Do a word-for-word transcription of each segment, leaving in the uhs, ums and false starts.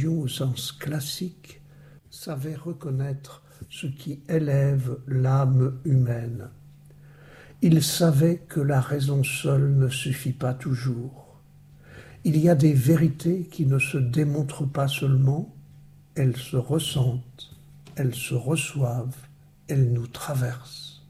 religion au sens classique savait reconnaître ce qui élève l'âme humaine. Il savait que la raison seule ne suffit pas toujours. Il y a des vérités qui ne se démontrent pas seulement, elles se ressentent, elles se reçoivent, elles nous traversent.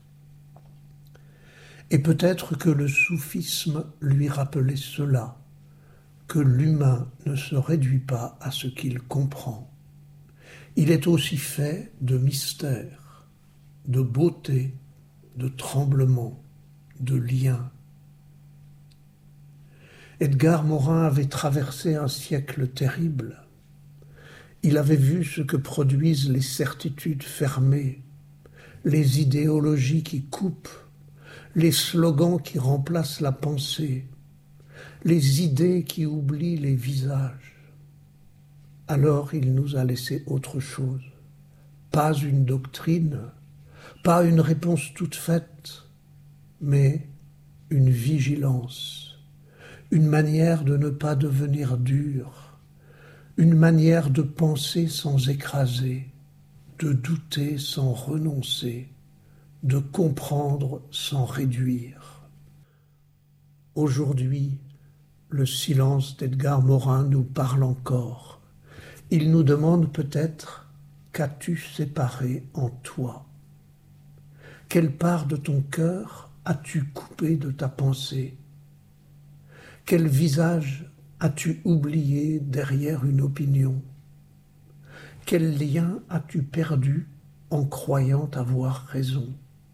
Et peut-être que le soufisme lui rappelait cela, que l'humain ne se réduit pas à ce qu'il comprend. Il est aussi fait de mystère, de beauté, de tremblement, de lien. Edgar Morin avait traversé un siècle terrible. Il avait vu ce que produisent les certitudes fermées, les idéologies qui coupent, les slogans qui remplacent la pensée, les idées qui oublient les visages. Alors il nous a laissé autre chose, pas une doctrine, pas une réponse toute faite, mais une vigilance, une manière de ne pas devenir dur, une manière de penser sans écraser, de douter sans renoncer, de comprendre sans réduire. Aujourd'hui, le silence d'Edgar Morin nous parle encore. Il nous demande peut-être « Qu'as-tu séparé en toi ?» Quelle part de ton cœur as-tu coupé de ta pensée? Quel visage as-tu oublié derrière une opinion? Quel lien as-tu perdu en croyant avoir raison?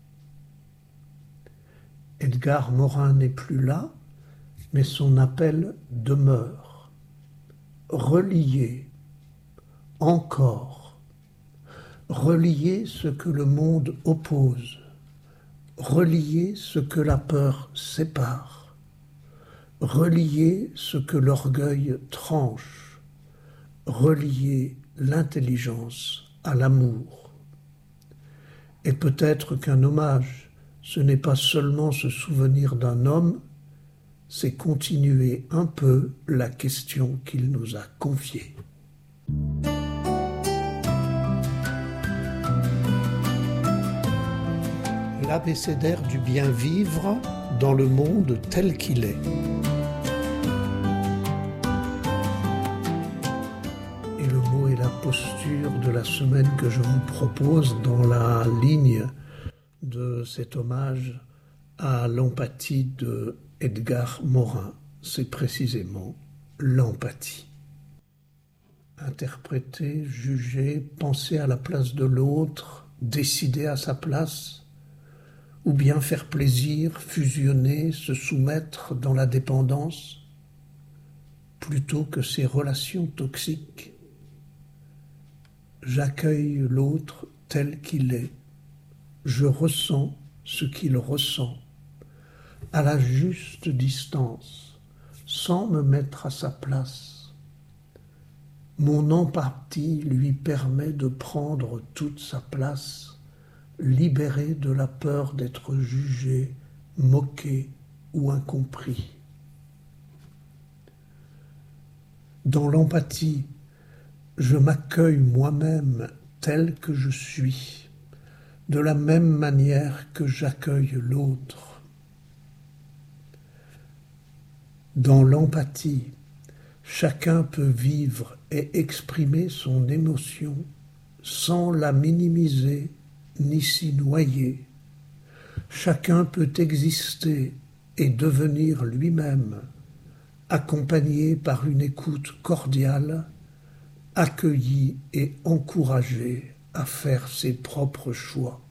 Edgar Morin n'est plus là, mais son appel demeure. Relier, encore, relier ce que le monde oppose, relier ce que la peur sépare, relier ce que l'orgueil tranche, relier l'intelligence à l'amour. Et peut-être qu'un hommage, ce n'est pas seulement se souvenir d'un homme, c'est continuer un peu la question qu'il nous a confiée. L'abécédaire du bien vivre dans le monde tel qu'il est. Et le mot et la posture de la semaine que je vous propose dans la ligne de cet hommage à l'empathie de Edgar Morin, c'est précisément l'empathie. Interpréter, juger, penser à la place de l'autre, décider à sa place, ou bien faire plaisir, fusionner, se soumettre dans la dépendance, plutôt que ces relations toxiques. J'accueille l'autre tel qu'il est, je ressens ce qu'il ressent, à la juste distance, sans me mettre à sa place. Mon empathie lui permet de prendre toute sa place, libéré de la peur d'être jugé, moqué ou incompris. Dans l'empathie, je m'accueille moi-même tel que je suis, de la même manière que j'accueille l'autre. Dans l'empathie, chacun peut vivre et exprimer son émotion sans la minimiser ni s'y noyer. Chacun peut exister et devenir lui-même, accompagné par une écoute cordiale, accueilli et encouragé à faire ses propres choix.